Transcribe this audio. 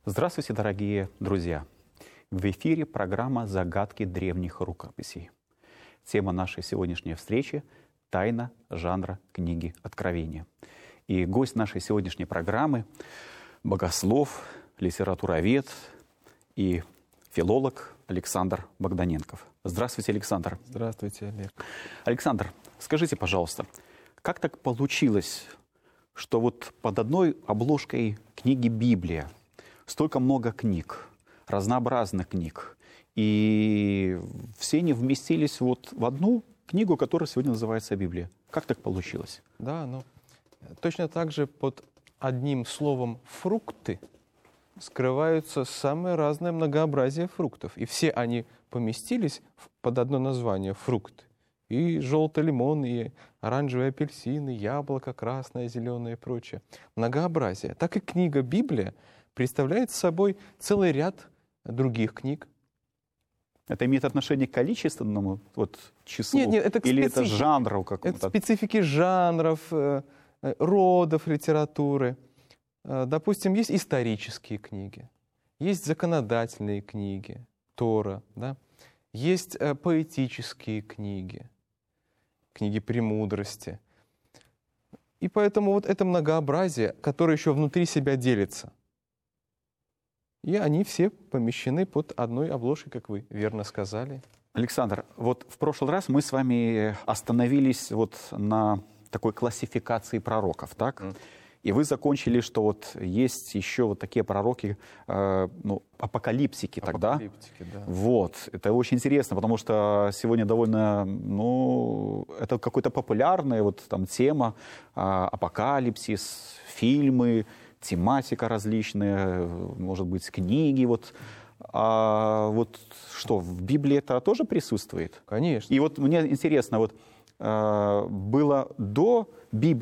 Здравствуйте, дорогие друзья! В эфире программа «Загадки древних рукописей». Тема нашей сегодняшней встречи — тайна жанра книги Откровения. И гость нашей сегодняшней программы — богослов, литературовед и филолог Александр Богданенков. Здравствуйте, Александр. Здравствуйте, Олег. Александр, скажите, пожалуйста, как так получилось, что вот под одной обложкой книги «Библия» столько много книг, разнообразных книг, и все они вместились вот в одну книгу, которая сегодня называется Библия? Как так получилось? Да, точно так же под одним словом «фрукты» скрываются самое разное многообразие фруктов. И все они поместились под одно название «фрукт». И желтый лимон, и оранжевый апельсин, и яблоко, красное, зеленое и прочее. Многообразие. Так и книга «Библия» представляет собой целый ряд других книг. Это имеет отношение к количественному числу? Нет, это к или это жанру какому-то? Это специфики жанров, родов литературы. Допустим, есть исторические книги, есть законодательные книги, Тора, да? Есть поэтические книги, книги премудрости. И поэтому вот это многообразие, которое еще внутри себя делится, и они все помещены под одной обложкой, как вы верно сказали. Александр, вот в прошлый раз мы с вами остановились вот на такой классификации пророков, так? И вы закончили, что вот есть еще вот такие пророки, апокалипсики тогда. Апокалиптики, да. Вот, это очень интересно, потому что сегодня довольно, это какая-то популярная вот там тема, апокалипсис, фильмы, тематика различная, может быть, книги, вот. А вот что, в Библии это тоже присутствует? Конечно. И вот мне интересно, вот было до Библии